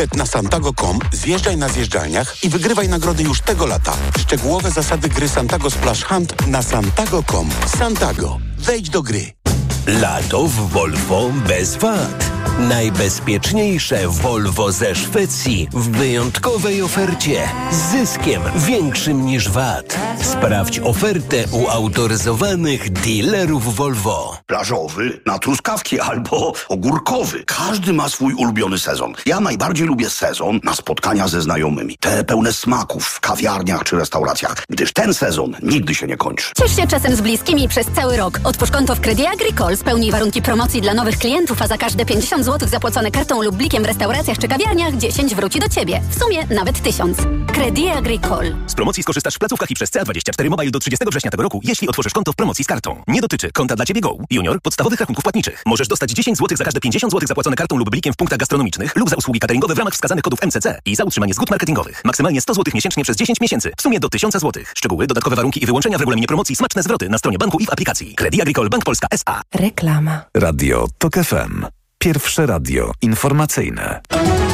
Na Santago.com zjeżdżaj na zjeżdżalniach i wygrywaj nagrody już tego lata. Szczegółowe zasady gry Santago Splash Hunt na Santago.com. Santago. Wejdź do gry. Lato w Volvo bez wad. Najbezpieczniejsze Volvo ze Szwecji w wyjątkowej ofercie z zyskiem większym niż VAT. Sprawdź ofertę u autoryzowanych dealerów Volvo. Plażowy, na truskawki albo ogórkowy. Każdy ma swój ulubiony sezon. Ja najbardziej lubię sezon na spotkania ze znajomymi. Te pełne smaków w kawiarniach czy restauracjach, gdyż ten sezon nigdy się nie kończy. Ciesz się czasem z bliskimi przez cały rok. Otwórz konto w Credit Agricole, spełnij warunki promocji dla nowych klientów, a za każde 50 zł zapłacone kartą lub blikiem w restauracjach czy kawiarniach 10 wróci do Ciebie. W sumie nawet 1000. Credit Agricole. Z promocji skorzystasz w placówkach i przez CA24 Mobile do 30 września tego roku, jeśli otworzysz konto w promocji z kartą. Nie dotyczy konta dla Ciebie Go, Junior, podstawowych rachunków płatniczych. Możesz dostać 10 zł za każde 50 zł zapłacone kartą lub blikiem w punktach gastronomicznych lub za usługi cateringowe w ramach wskazanych kodów MCC i za utrzymanie zgód marketingowych. Maksymalnie 100 zł miesięcznie przez 10 miesięcy. W sumie do 1000 zł. Szczegóły, dodatkowe warunki i wyłączenia w regulaminie promocji, smaczne zwroty na stronie banku i w aplikacji. Credit Agricole Bank Polska S.A. Reklama. Radio TOK FM. Pierwsze radio informacyjne.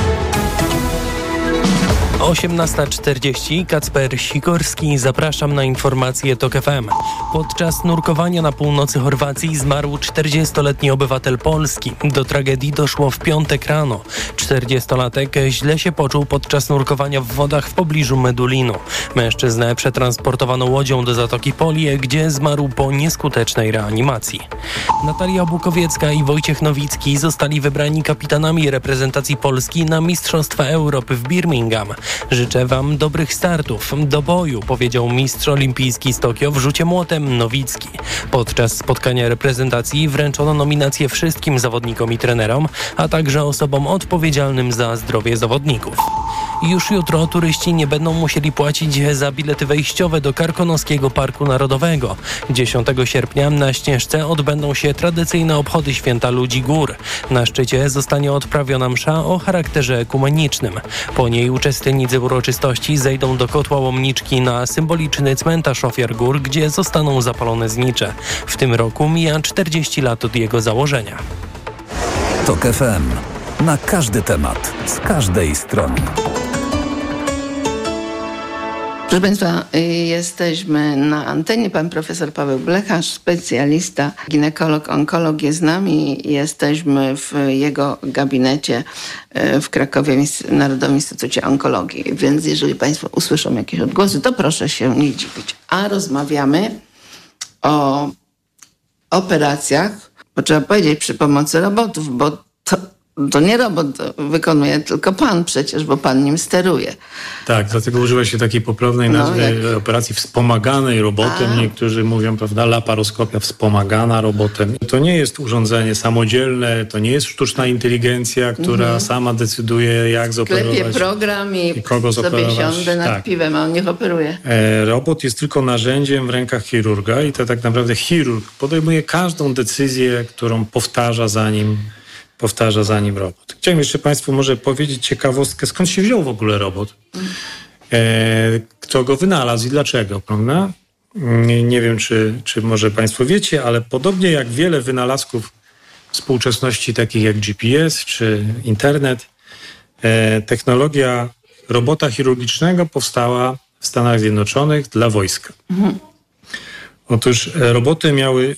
18:40. Kacper Sikorski. Zapraszam na informacje TOK FM. Podczas nurkowania na północy Chorwacji zmarł 40-letni obywatel Polski. Do tragedii doszło w piątek rano. 40-latek źle się poczuł podczas nurkowania w wodach w pobliżu Medulinu. Mężczyznę przetransportowano łodzią do Zatoki Polie, gdzie zmarł po nieskutecznej reanimacji. Natalia Bukowiecka i Wojciech Nowicki zostali wybrani kapitanami reprezentacji Polski na Mistrzostwa Europy w Birmingham. Życzę Wam dobrych startów. Do boju, powiedział mistrz olimpijski z Tokio w rzucie młotem Nowicki. Podczas spotkania reprezentacji wręczono nominacje wszystkim zawodnikom i trenerom, a także osobom odpowiedzialnym za zdrowie zawodników. Już jutro turyści nie będą musieli płacić za bilety wejściowe do Karkonoskiego Parku Narodowego. 10 sierpnia na Śnieżce odbędą się tradycyjne obchody Święta Ludzi Gór. Na szczycie zostanie odprawiona msza o charakterze ekumenicznym. Po niej uczestnicy uroczystości zejdą do kotła Łomniczki na symboliczny cmentarz ofiar gór, gdzie zostaną zapalone znicze. W tym roku mija 40 lat od jego założenia. TOK FM. Na każdy temat, z każdej strony. Proszę Państwa, jesteśmy na antenie. Pan profesor Paweł Blecharz, specjalista, ginekolog, onkolog jest z nami. Jesteśmy w jego gabinecie w Krakowie, w Narodowym Instytucie Onkologii. Więc jeżeli Państwo usłyszą jakieś odgłosy, to proszę się nie dziwić. A rozmawiamy o operacjach, bo trzeba powiedzieć przy pomocy robotów, bo to nie robot wykonuje, tylko pan przecież, bo pan nim steruje. Tak, dlatego używa się takiej poprawnej nazwy operacji wspomaganej robotem. Niektórzy mówią, prawda, laparoskopia wspomagana robotem. To nie jest urządzenie samodzielne, to nie jest sztuczna inteligencja, która sama decyduje, jak zoperować. Klepie program i kogo sobie siądę nad piwem, a on niech operuje. Robot jest tylko narzędziem w rękach chirurga i to tak naprawdę chirurg podejmuje każdą decyzję, którą powtarza za nim robot. Chciałem jeszcze Państwu może powiedzieć ciekawostkę, skąd się wziął w ogóle robot. Kto go wynalazł i dlaczego, prawda? Nie wiem, czy może Państwo wiecie, ale podobnie jak wiele wynalazków współczesności, takich jak GPS czy internet, technologia robota chirurgicznego powstała w Stanach Zjednoczonych dla wojska. Otóż roboty miały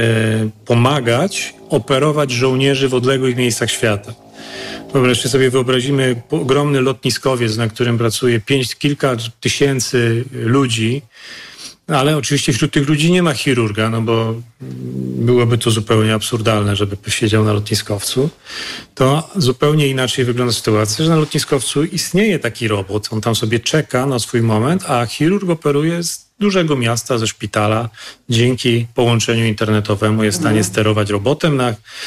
pomagać operować żołnierzy w odległych miejscach świata. Wyobraźcie sobie, wyobrazimy ogromny lotniskowiec, na którym pracuje kilka tysięcy ludzi, ale oczywiście wśród tych ludzi nie ma chirurga, no bo byłoby to zupełnie absurdalne, żeby siedział na lotniskowcu. To zupełnie inaczej wygląda sytuacja, że na lotniskowcu istnieje taki robot, on tam sobie czeka na swój moment, a chirurg operuje z dużego miasta, ze szpitala, dzięki połączeniu internetowemu jest w stanie sterować robotem.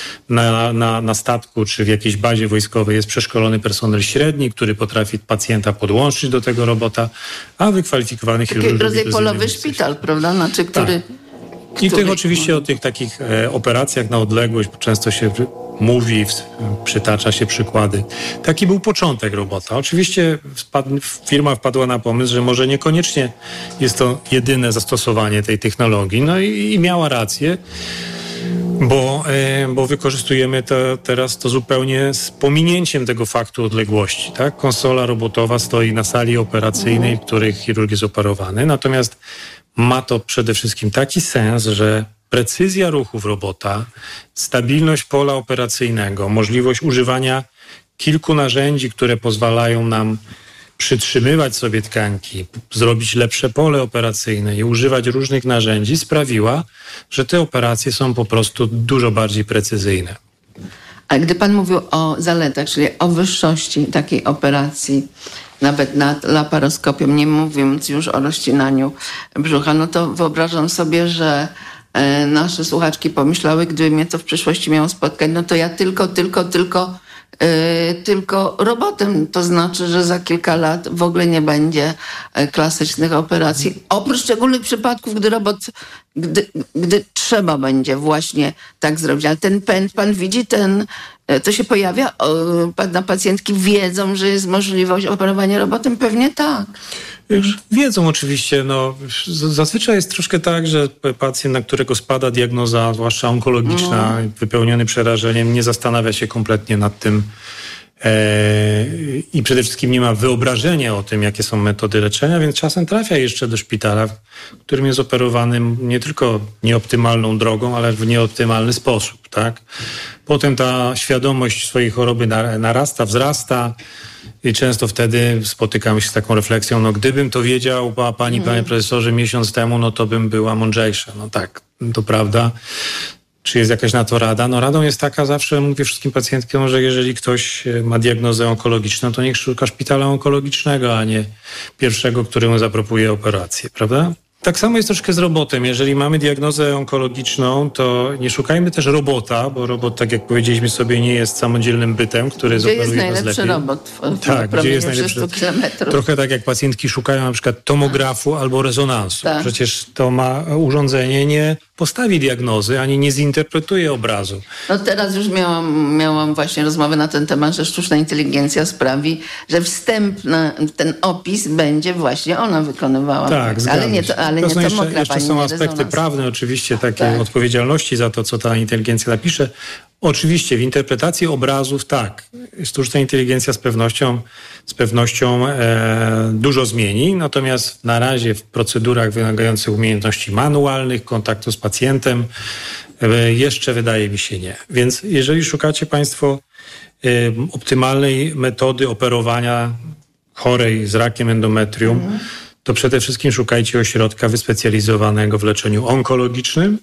Na statku czy w jakiejś bazie wojskowej jest przeszkolony personel średni, który potrafi pacjenta podłączyć do tego robota, a wykwalifikowany chirurg... Taki rodzaj polowy szpital, prawda? Znaczy, który... I tych oczywiście o tych takich operacjach na odległość często się mówi, przytacza się przykłady. Taki był początek robota. Oczywiście firma wpadła na pomysł, że może niekoniecznie jest to jedyne zastosowanie tej technologii. No i miała rację. Bo wykorzystujemy teraz to zupełnie z pominięciem tego faktu odległości. Tak? Konsola robotowa stoi na sali operacyjnej, w której chirurg jest operowany. Natomiast ma to przede wszystkim taki sens, że precyzja ruchów robota, stabilność pola operacyjnego, możliwość używania kilku narzędzi, które pozwalają nam przytrzymywać sobie tkanki, zrobić lepsze pole operacyjne i używać różnych narzędzi sprawiła, że te operacje są po prostu dużo bardziej precyzyjne. A gdy pan mówił o zaletach, czyli o wyższości takiej operacji, nawet nad laparoskopią, nie mówiąc już o rozcinaniu brzucha, no to wyobrażam sobie, że nasze słuchaczki pomyślały, gdyby mnie to w przyszłości miało spotkać, no to ja tylko robotem. To znaczy, że za kilka lat w ogóle nie będzie klasycznych operacji. Oprócz szczególnych przypadków, gdy trzeba będzie właśnie tak zrobić. Ale ten pęd, pan widzi, to się pojawia? Pana pacjentki wiedzą, że jest możliwość operowania robotem? Pewnie tak. Wiedzą oczywiście. Zazwyczaj jest troszkę tak, że pacjent, na którego spada diagnoza, zwłaszcza onkologiczna, wypełniony przerażeniem, nie zastanawia się kompletnie nad tym i przede wszystkim nie ma wyobrażenia o tym, jakie są metody leczenia, więc czasem trafia jeszcze do szpitala, w którym jest operowany nie tylko nieoptymalną drogą, ale w nieoptymalny sposób. Tak? Potem ta świadomość swojej choroby narasta, wzrasta i często wtedy spotykamy się z taką refleksją, gdybym to wiedział, panie profesorze, miesiąc temu, no to bym była mądrzejsza. No tak, to prawda. Czy jest jakaś na to rada? Radą jest taka, zawsze mówię wszystkim pacjentkom, że jeżeli ktoś ma diagnozę onkologiczną, to niech szuka szpitala onkologicznego, a nie pierwszego, któremu zaproponuje operację, prawda? Tak samo jest troszkę z robotem. Jeżeli mamy diagnozę onkologiczną, to nie szukajmy też robota, bo robot, tak jak powiedzieliśmy sobie, nie jest samodzielnym bytem, który zoperuje nas lepiej. Gdzie jest najlepszy robot w gdzie jest najlepszy? Trochę tak jak pacjentki szukają na przykład tomografu albo rezonansu. Tak. Przecież to urządzenie nie postawi diagnozy, ani nie zinterpretuje obrazu. Teraz już miałam właśnie rozmowę na ten temat, że sztuczna inteligencja sprawi, że wstępny ten opis będzie właśnie ona wykonywała. Tak, ale nie tomografa, jeszcze są aspekty prawne, oczywiście, takiej odpowiedzialności za to, co ta inteligencja napisze. Oczywiście w interpretacji obrazów tak, sztuczna inteligencja z pewnością dużo zmieni, natomiast na razie w procedurach wymagających umiejętności manualnych, kontaktu z pacjentem jeszcze wydaje mi się nie. Więc jeżeli szukacie Państwo optymalnej metody operowania chorej z rakiem endometrium, to przede wszystkim szukajcie ośrodka wyspecjalizowanego w leczeniu onkologicznym,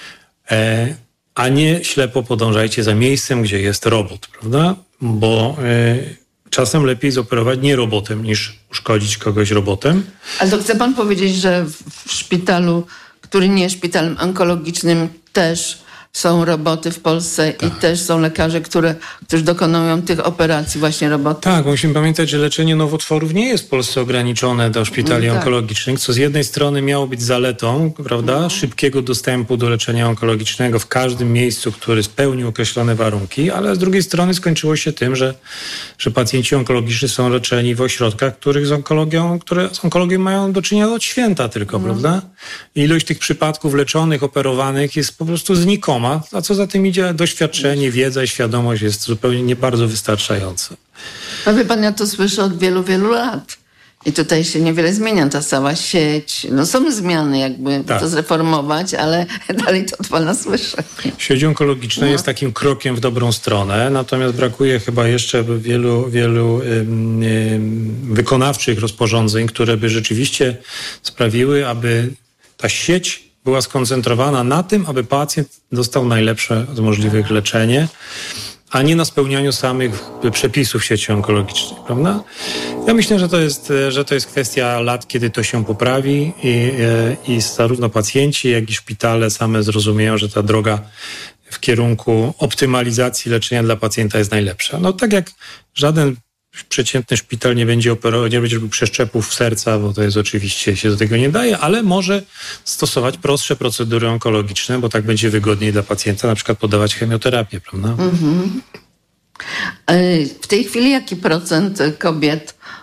a nie ślepo podążajcie za miejscem, gdzie jest robot, prawda? Bo czasem lepiej zoperować nie robotem, niż uszkodzić kogoś robotem. Ale to chce pan powiedzieć, że w szpitalu, który nie jest szpitalem onkologicznym, też są roboty w Polsce i też są lekarze, którzy dokonują tych operacji właśnie robotów. Tak, musimy pamiętać, że leczenie nowotworów nie jest w Polsce ograniczone do szpitali onkologicznych, co z jednej strony miało być zaletą, prawda, szybkiego dostępu do leczenia onkologicznego w każdym miejscu, który spełnił określone warunki, ale z drugiej strony skończyło się tym, że pacjenci onkologiczni są leczeni w ośrodkach, które z onkologią mają do czynienia od święta tylko, prawda? Ilość tych przypadków leczonych, operowanych jest po prostu znikoma. A co za tym idzie, doświadczenie, wiedza i świadomość jest zupełnie nie bardzo wystarczająca. No wie pan, ja to słyszę od wielu, wielu lat. I tutaj się niewiele zmienia, ta cała sieć. Są zmiany, jakby to zreformować, ale dalej to od pana słyszę. Sieć onkologiczna jest takim krokiem w dobrą stronę, natomiast brakuje chyba jeszcze wielu wykonawczych rozporządzeń, które by rzeczywiście sprawiły, aby ta sieć była skoncentrowana na tym, aby pacjent dostał najlepsze z możliwych leczenie, a nie na spełnianiu samych przepisów sieci onkologicznej, prawda? Ja myślę, że to jest kwestia lat, kiedy to się poprawi i zarówno pacjenci, jak i szpitale same zrozumieją, że ta droga w kierunku optymalizacji leczenia dla pacjenta jest najlepsza. Tak jak żaden przeciętny szpital nie będzie robił przeszczepów serca, bo to jest oczywiście, się do tego nie daje, ale może stosować prostsze procedury onkologiczne, bo tak będzie wygodniej dla pacjenta, na przykład podawać chemioterapię, prawda? W tej chwili jaki procent kobiet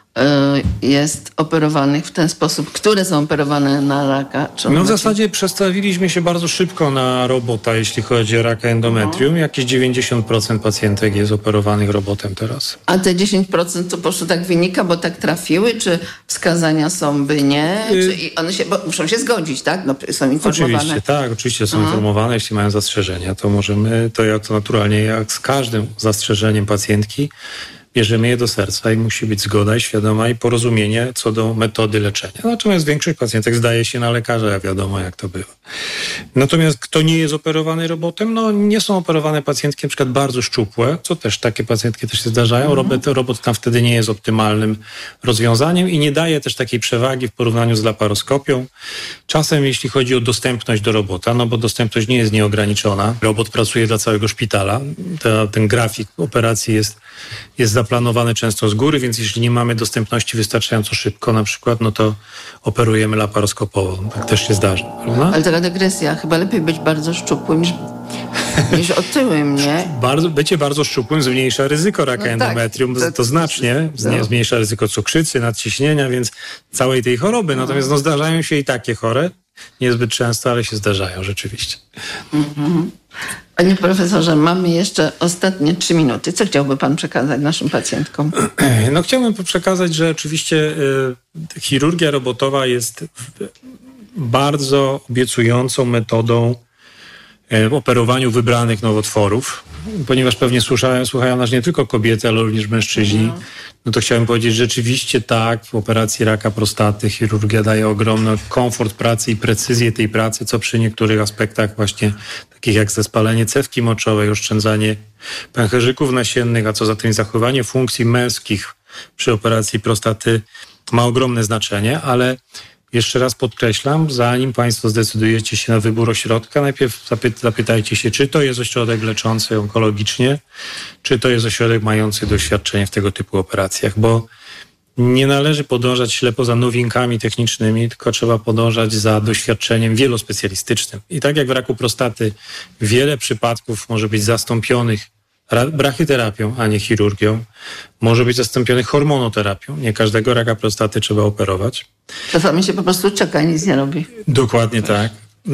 jest operowanych w ten sposób, które są operowane na raka? W zasadzie przestawiliśmy się bardzo szybko na robota, jeśli chodzi o raka endometrium. Jakieś 90% pacjentek jest operowanych robotem teraz. A te 10% to po prostu tak wynika, bo tak trafiły? Czy wskazania są, by nie? Czy one się, bo muszą się zgodzić, tak? No, są informowane. Oczywiście, tak. Oczywiście są informowane. Jeśli mają zastrzeżenia, to możemy, to naturalnie jak z każdym zastrzeżeniem pacjentki, bierzemy je do serca i musi być zgoda i świadoma i porozumienie co do metody leczenia. Natomiast większość pacjentek zdaje się na lekarza, jak wiadomo, jak to bywa. Natomiast kto nie jest operowany robotem, nie są operowane pacjentki na przykład bardzo szczupłe, co też takie pacjentki też się zdarzają. Robot tam wtedy nie jest optymalnym rozwiązaniem i nie daje też takiej przewagi w porównaniu z laparoskopią. Czasem jeśli chodzi o dostępność do robota, bo dostępność nie jest nieograniczona. Robot pracuje dla całego szpitala. Ten grafik operacji jest zaplanowany często z góry, więc jeśli nie mamy dostępności wystarczająco szybko na przykład, to operujemy laparoskopowo. Tak też się zdarza, prawda? Ale taka dygresja, chyba lepiej być bardzo szczupłym niż otyłym, nie? Bycie bardzo szczupłym zmniejsza ryzyko raka endometrium, to znacznie. Zmniejsza ryzyko cukrzycy, nadciśnienia, więc całej tej choroby. Natomiast zdarzają się i takie chore, niezbyt często, ale się zdarzają rzeczywiście. Panie profesorze, mamy jeszcze ostatnie 3 minuty. Co chciałby pan przekazać naszym pacjentkom? Chciałbym przekazać, że oczywiście chirurgia robotowa jest bardzo obiecującą metodą w operowaniu wybranych nowotworów, ponieważ pewnie słuchają nas nie tylko kobiety, ale również mężczyźni. To chciałem powiedzieć, że rzeczywiście tak, w operacji raka prostaty chirurgia daje ogromny komfort pracy i precyzję tej pracy, co przy niektórych aspektach właśnie takich jak zespalenie cewki moczowej, oszczędzanie pęcherzyków nasiennych, a co za tym zachowanie funkcji męskich przy operacji prostaty ma ogromne znaczenie, ale jeszcze raz podkreślam, zanim Państwo zdecydujecie się na wybór ośrodka, najpierw zapytajcie się, czy to jest ośrodek leczący onkologicznie, czy to jest ośrodek mający doświadczenie w tego typu operacjach, bo nie należy podążać ślepo za nowinkami technicznymi, tylko trzeba podążać za doświadczeniem wielospecjalistycznym. I tak jak w raku prostaty wiele przypadków może być zastąpionych brachyterapią, a nie chirurgią, może być zastąpionych hormonoterapią. Nie każdego raka prostaty trzeba operować. Czasami się po prostu czeka i nic nie robi. Dokładnie tak.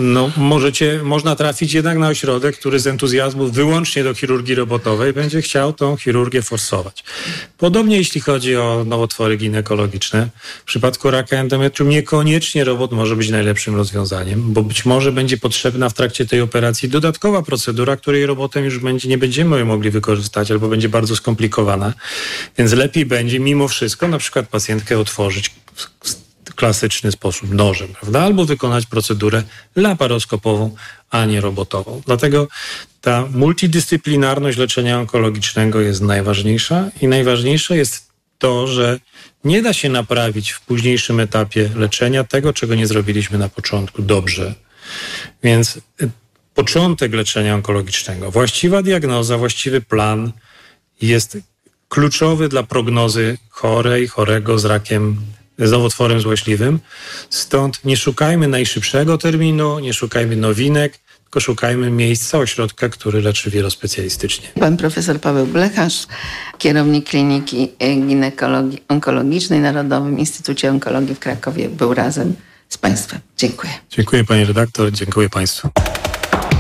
Można trafić jednak na ośrodek, który z entuzjazmu wyłącznie do chirurgii robotowej będzie chciał tą chirurgię forsować. Podobnie jeśli chodzi o nowotwory ginekologiczne. W przypadku raka endometrium niekoniecznie robot może być najlepszym rozwiązaniem, bo być może będzie potrzebna w trakcie tej operacji dodatkowa procedura, której robotem już nie będziemy mogli wykorzystać albo będzie bardzo skomplikowana. Więc lepiej będzie mimo wszystko na przykład pacjentkę otworzyć w klasyczny sposób nożem, prawda? Albo wykonać procedurę laparoskopową, a nie robotową. Dlatego ta multidyscyplinarność leczenia onkologicznego jest najważniejsza i najważniejsze jest to, że nie da się naprawić w późniejszym etapie leczenia tego, czego nie zrobiliśmy na początku dobrze. Więc początek leczenia onkologicznego, właściwa diagnoza, właściwy plan jest kluczowy dla prognozy chorego z rakiem, z nowotworem złośliwym. Stąd nie szukajmy najszybszego terminu, nie szukajmy nowinek, tylko szukajmy miejsca, ośrodka, który leczy wielospecjalistycznie. Pan profesor Paweł Blecharz, kierownik Kliniki Ginekologii Onkologicznej w Narodowym Instytucie Onkologii w Krakowie, był razem z Państwem. Dziękuję. Dziękuję pani redaktor, dziękuję Państwu.